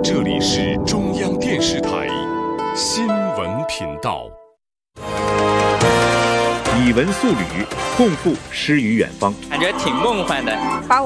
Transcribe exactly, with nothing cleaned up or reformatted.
这里是中央电视台新闻频道。 以文塑旅，共赴诗与远方， 感觉挺梦幻的。 把